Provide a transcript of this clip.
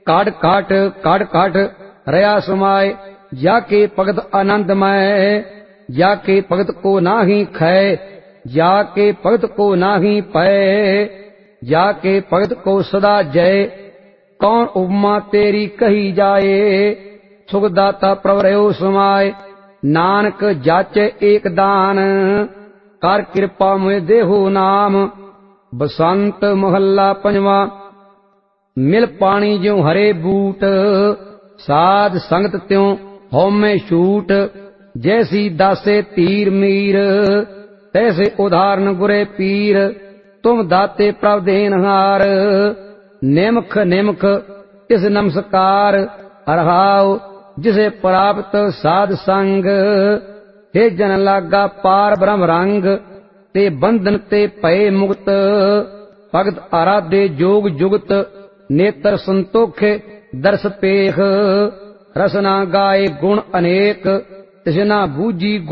काट काट काट काट रया समाए, जाके भगत आनंदमय, जाके भगत को नाहि खै, जाके भगत को नाहि पै, जाके भगत को सदा जय। कौन उपमा तेरी कही जाए, सुखदाता प्रवरयो समाए। नानक जाचे एक दान, कर कृपा मुझ देहो नाम। बसंत महला पंजवा। मिल पानी ज्यों हरे बूट, साध संगत त्यों हौमे छूट। जैसी दासे तीर मीर, तैसे उदाहरण गुरे पीर। तुम दाते प्रभ देनहार, निमख निमख तिस नमस्कार। हरहाओ जिसे प्राप्त साध संग, हे जन लागा पार ब्रह्म रंग। ते बंधन ते पए मुक्त, भगत आराधे जोग जुगत। नेत्र संतोखे दर्श पेख, रसना गाए गुण अनेक। तिसना बूझी